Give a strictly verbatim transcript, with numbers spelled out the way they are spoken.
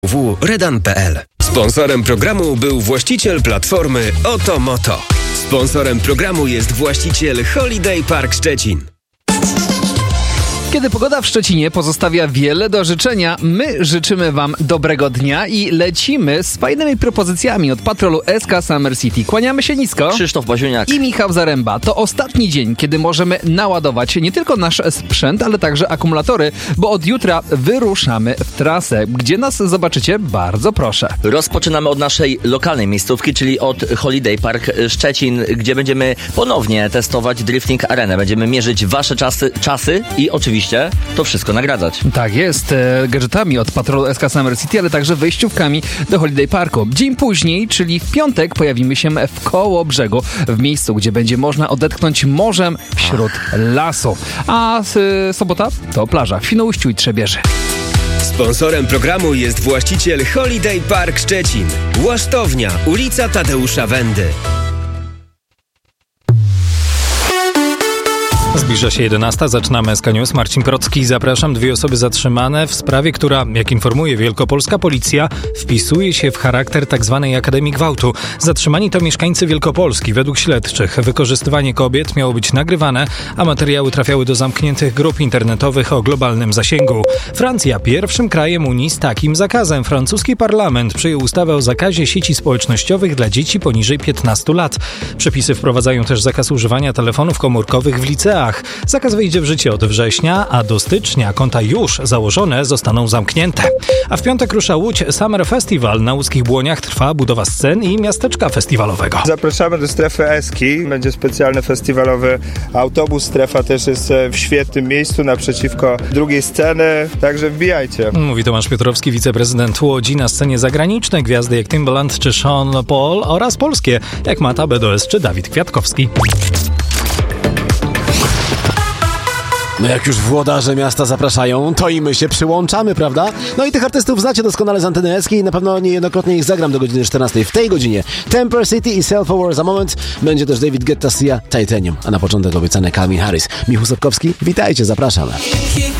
w w w kropka redan kropka p l. Sponsorem programu był właściciel platformy Otomoto. Sponsorem programu jest właściciel Holiday Park Szczecin. Kiedy pogoda w Szczecinie pozostawia wiele do życzenia, my życzymy Wam dobrego dnia i lecimy z fajnymi propozycjami od patrolu S K Summer City. Kłaniamy się nisko. Krzysztof Baziuniak i Michał Zaręba. To ostatni dzień, kiedy możemy naładować nie tylko nasz sprzęt, ale także akumulatory, bo od jutra wyruszamy w trasę. Gdzie nas zobaczycie? Bardzo proszę. Rozpoczynamy od naszej lokalnej miejscówki, czyli od Holiday Park Szczecin, gdzie będziemy ponownie testować Drifting Arenę. Będziemy mierzyć Wasze czasy, czasy i oczywiście to wszystko nagradzać. Tak jest, e, gadżetami od patrolu S K Summer City, ale także wejściówkami do Holiday Parku. Dzień później, czyli w piątek, pojawimy się w Kołobrzegu, w miejscu, gdzie będzie można odetchnąć morzem wśród lasu. A e, sobota to plaża w Świnoujściu i Trzebieży. Sponsorem programu jest właściciel Holiday Park Szczecin. Łasztownia, ulica Tadeusza Wendy. Zbliża się jedenasta, zaczynamy S K News. Marcin Procki, zapraszam. Dwie osoby zatrzymane w sprawie, która, jak informuje wielkopolska policja, wpisuje się w charakter tzw. Akademii Gwałtu. Zatrzymani to mieszkańcy Wielkopolski. Według śledczych wykorzystywanie kobiet miało być nagrywane, a materiały trafiały do zamkniętych grup internetowych o globalnym zasięgu. Francja pierwszym krajem Unii z takim zakazem. Francuski parlament przyjął ustawę o zakazie sieci społecznościowych dla dzieci poniżej piętnastu lat. Przepisy wprowadzają też zakaz używania telefonów komórkowych w liceach. Zakaz wejdzie w życie od września, a do stycznia konta już założone zostaną zamknięte. A w piątek rusza Łódź Summer Festival. Na łódzkich Błoniach trwa budowa scen i miasteczka festiwalowego. Zapraszamy do strefy Eski. Będzie specjalny festiwalowy autobus. Strefa też jest w świetnym miejscu naprzeciwko drugiej sceny, także wbijajcie. Mówi Tomasz Piotrowski, wiceprezydent Łodzi. Na scenie zagraniczne gwiazdy jak Timbaland czy Sean Paul oraz polskie jak Mata B D S czy Dawid Kwiatkowski. No jak już włodarze miasta zapraszają, to i my się przyłączamy, prawda? No i tych artystów znacie doskonale z anteny Eski i na pewno niejednokrotnie ich zagram do godziny czternastej. W tej godzinie Temper City i Self Aware za moment. Będzie też David Guetta, Sia, Titanium, a na początek obiecane Calvin Harris. Michał Sapkowski, witajcie, zapraszam.